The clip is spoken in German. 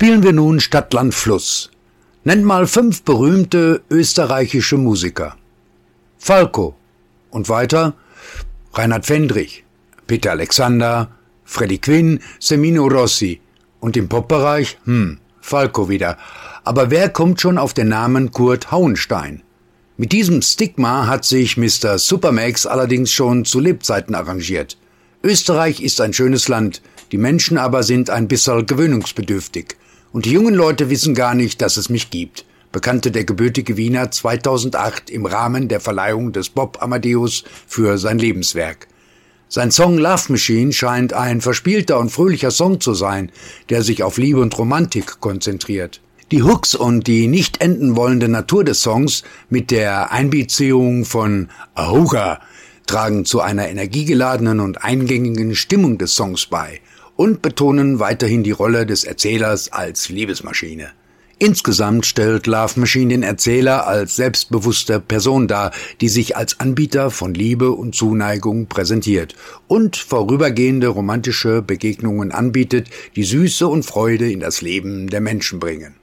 Spielen wir nun Stadt, Land, Fluss. Nennt mal 5 berühmte österreichische Musiker. Falco. Und weiter? Reinhard Fendrich, Peter Alexander, Freddie Quinn, Semino Rossi. Und im Popbereich? Falco wieder. Aber wer kommt schon auf den Namen Kurt Hauenstein? Mit diesem Stigma hat sich Mr. Supermax allerdings schon zu Lebzeiten arrangiert. Österreich ist ein schönes Land, die Menschen aber sind ein bisschen gewöhnungsbedürftig. Und die jungen Leute wissen gar nicht, dass es mich gibt, bekannte der gebürtige Wiener 2008 im Rahmen der Verleihung des Bob Amadeus für sein Lebenswerk. Sein Song Love Machine scheint ein verspielter und fröhlicher Song zu sein, der sich auf Liebe und Romantik konzentriert. Die Hooks und die nicht enden wollende Natur des Songs mit der Einbeziehung von Ahuga tragen zu einer energiegeladenen und eingängigen Stimmung des Songs bei und betonen weiterhin die Rolle des Erzählers als Liebesmaschine. Insgesamt stellt Love Machine den Erzähler als selbstbewusste Person dar, die sich als Anbieter von Liebe und Zuneigung präsentiert und vorübergehende romantische Begegnungen anbietet, die Süße und Freude in das Leben der Menschen bringen.